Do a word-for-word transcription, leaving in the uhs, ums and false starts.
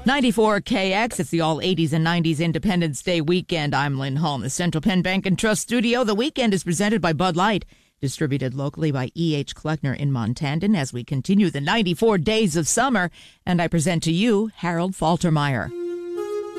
ninety-four K X, it's the all eighties and nineties Independence Day weekend. I'm Lynn Hall in the Central Penn Bank and Trust studio. The weekend is presented by Bud Light, distributed locally by E H. Kleckner in Montandon as we continue the ninety-four days of summer. And I present to you Harold Faltermeyer.